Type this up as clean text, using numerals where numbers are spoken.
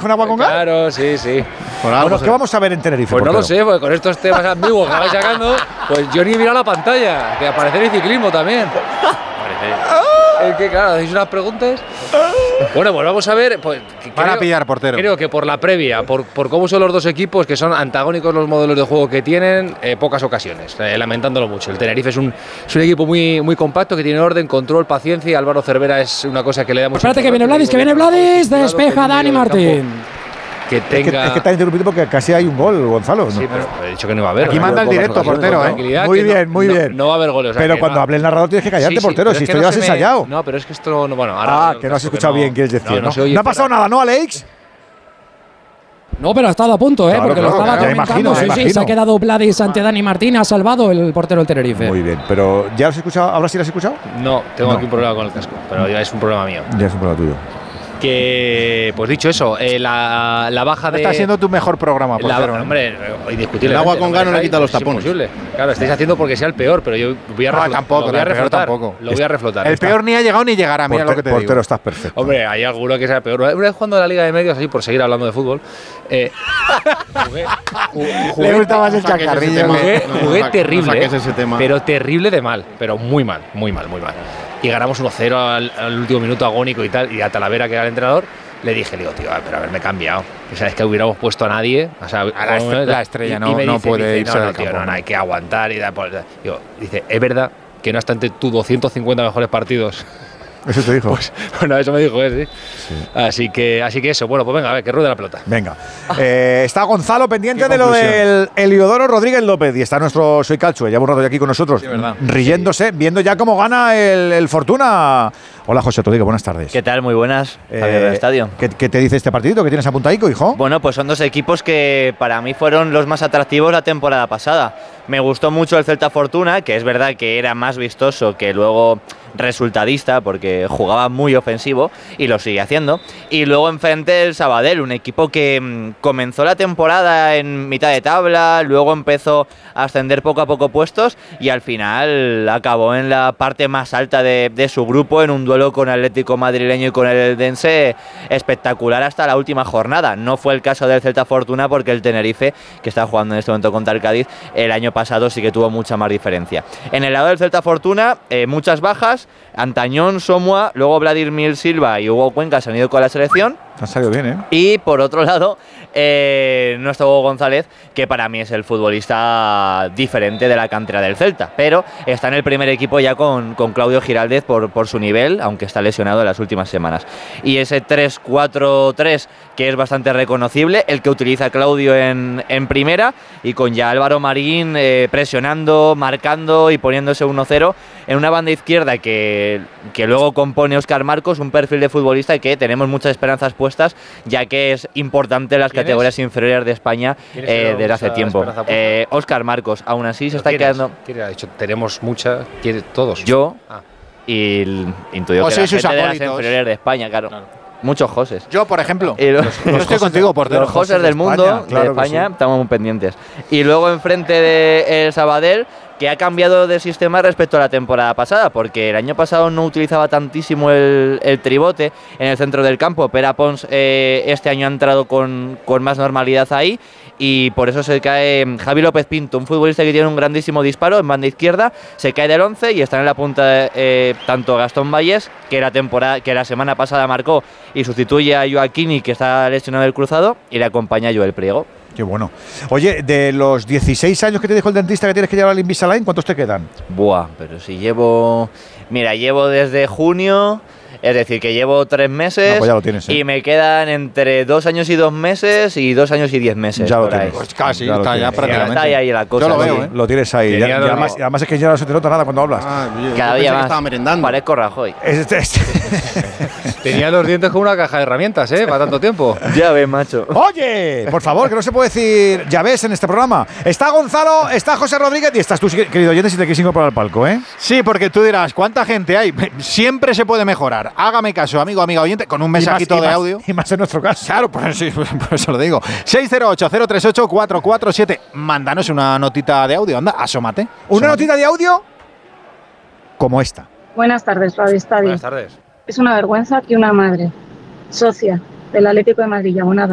con agua con gas? Claro, sí, sí. Bueno, ¿qué vamos a ver en Tenerife? Pues no portero? lo sé, porque con estos temas ambiguos que vais sacando, pues yo ni he mirado la pantalla, que aparece el ciclismo también. Es que claro, hacéis unas preguntas. Bueno, pues vamos a ver. Pues, Van a pillar portero. Creo que por la previa, por cómo son los dos equipos, que son antagónicos los modelos de juego que tienen, pocas ocasiones, lamentándolo mucho. El Tenerife es un equipo muy compacto, que tiene orden, control, paciencia, y Álvaro Cervera es una cosa que le da mucho. Espérate, que viene Vladis, despeja Dani Martín. Que tenga... Es que está interrumpido porque casi hay un gol, Gonzalo. Sí, ¿no? pero he dicho que no va a haber. Aquí manda el directo, portero, Muy bien, muy bien. No va a haber goles. O sea, pero cuando hable el narrador tienes que callarte, portero, si esto ya has ensayado. No, pero es que esto no. Bueno, ahora. Que no has escuchado bien, quieres decir. No ha pasado nada, ¿no, Alex? No, pero ha estado a punto, Claro, porque lo estaba comentando. Imagino. Sí, se ha quedado Vladis ante Dani Martín, ha salvado el portero del Tenerife. Muy bien, pero ¿ya lo has escuchado? ¿Ahora sí lo has escuchado? No, tengo aquí un problema con el casco, pero ya es un problema mío. Ya es un problema tuyo. Que, pues dicho eso, la baja de... Está siendo tu mejor programa, portero. Hombre, indiscutible. El agua con gas no le quita los tapones. Imposible. Claro, estáis haciendo porque sea el peor, pero yo voy a reflotar. Lo voy a reflotar. El peor ni ha llegado ni llegará, mira lo que te digo. Portero, estás perfecto. Hombre, hay alguno que sea peor. Una vez jugando a la Liga de Medios, así por seguir hablando de fútbol, le gusta más el chacarrillo. Jugué terrible, tema. pero terrible de mal, pero muy mal. Y ganamos 1-0 al último minuto agónico y tal, y a Talavera, que era el entrenador, le dije, tío, pero haberme cambiado. O sea, es que hubiéramos puesto a nadie. O sea, la estrella no puede irse del campo. No, hay que aguantar y dar. Dice, es verdad que no obstante tus 250 mejores partidos. Eso te dijo. Pues, bueno, eso me dijo él, sí. Así que eso. Bueno, pues venga, a ver, que ruede la pelota. Venga. Está Gonzalo pendiente de lo del Heliodoro Rodríguez López. Y está nuestro Soy Calcio, lleva un rato ya aquí con nosotros, riéndose, viendo ya cómo gana el Fortuna. Hola, José Rodríguez, buenas tardes. ¿Qué tal? Muy buenas. Javier del Estadio. ¿Qué te dice este partidito? ¿Qué tienes apuntadico, hijo? Bueno, pues son dos equipos que para mí fueron los más atractivos la temporada pasada. Me gustó mucho el Celta Fortuna, que es verdad que era más vistoso que luego resultadista, porque jugaba muy ofensivo y lo sigue haciendo. Y luego enfrente el Sabadell, un equipo que comenzó la temporada en mitad de tabla, luego empezó a ascender poco a poco puestos y al final acabó en la parte más alta de su grupo, en un duelo con Atlético Madrileño y con el Eldense espectacular hasta la última jornada. No fue el caso del Celta Fortuna, porque el Tenerife, que está jugando en este momento contra el Cádiz, el año pasado sí que tuvo mucha más diferencia. En el lado del Celta Fortuna, muchas bajas. Antañón, Somua, luego Vladimir Silva y Hugo Cuenca se han ido con la selección. Ha salido bien, ¿eh? Y por otro lado, nuestro Hugo González, que para mí es el futbolista diferente de la cantera del Celta, pero está en el primer equipo ya con Claudio Giraldez por su nivel, aunque está lesionado en las últimas semanas. Y ese 3-4-3, que es bastante reconocible, el que utiliza Claudio en primera, y con ya Álvaro Marín presionando, marcando y poniéndose 1-0 en una banda izquierda que luego compone Óscar Marcos, un perfil de futbolista que tenemos muchas esperanzas puestas, ya que es importante en las categorías inferiores de España desde hace tiempo. Óscar Marcos, aún así se está quedando. ¿Quién ha dicho? Tenemos muchas, todos. Yo y intuyo que la gente de las inferiores de España, claro. Muchos Joses. Yo, por ejemplo. Yo estoy contigo, portero. Los Joses del mundo, de España, estamos muy pendientes. Y luego enfrente de el Sabadell, que ha cambiado de sistema respecto a la temporada pasada, porque el año pasado no utilizaba tantísimo el tribote en el centro del campo. Pere Pons este año ha entrado con más normalidad ahí, y por eso se cae Javi López Pinto, un futbolista que tiene un grandísimo disparo en banda izquierda, se cae del 11 y está en la punta tanto Gastón Vallés, que la semana pasada marcó y sustituye a Joaquini, que está lesionado del cruzado, y le acompaña Joel Priego. Qué bueno. Oye, de los 16 años que te dijo el dentista que tienes que llevar al Invisalign, ¿cuántos te quedan? Buah, pero si llevo... Mira, llevo desde junio... Es decir, que llevo 3 meses, no, pues ya lo tienes, y me quedan entre 2 años y 2 meses y 2 años y 10 meses. Ya lo tienes. Pues casi, está ya prácticamente. Está ahí la cosa. Yo lo veo, ¿eh? Lo tienes ahí. Además es que ya no se te nota nada cuando hablas. Cada día más. Estaba merendando. Parezco Rajoy. Tenía los dientes como una caja de herramientas, para tanto tiempo. Ya ves, macho. Oye, por favor, que no se puede decir ya ves en este programa. Está Gonzalo, está José Rodríguez y estás tú, querido oyente, si te quieres incorporar al palco, ¿eh? Sí, porque tú dirás, ¿cuánta gente hay? Siempre se puede mejorar. Hágame caso, amiga oyente, con un mensajito de audio. Y más en nuestro caso. Claro, pues sí, por eso lo digo. 608-038-447. Mándanos una notita de audio, anda, asómate. ¿Una notita de audio? Como esta. Buenas tardes, Radio Estadio. Buenas tardes. Es una vergüenza que una madre, socia del Atlético de Madrid y abonada